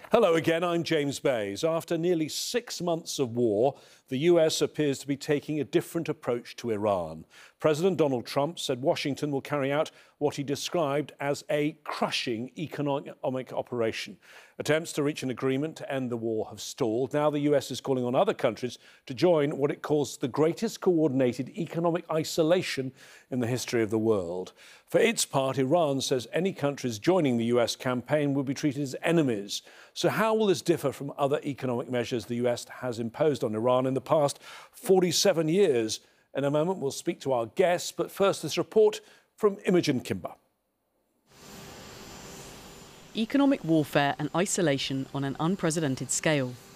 Hello again, I'm James Bays. After nearly 6 months of war, the US appears to be taking a different approach to Iran. President Donald Trump said Washington will carry out what he described as a crushing economic operation. Attempts to reach an agreement to end the war have stalled. Now the US is calling on other countries to join what it calls the greatest coordinated economic isolation in the history of the world. For its part, Iran says any countries joining the US campaign will be treated as enemies. So how will this differ from other economic measures the US has imposed on Iran in the past 47 years? In a moment, we'll speak to our guests, but first this report from Imogen Kimber. Economic warfare and isolation on an unprecedented scale.